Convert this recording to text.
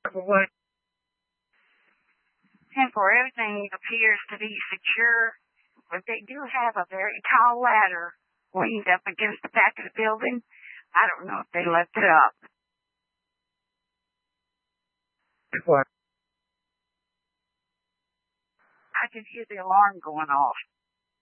What? And for everything appears to be secure, but they do have a very tall ladder leaned up against the back of the building. I don't know if they left it up. What? I can hear the alarm going off.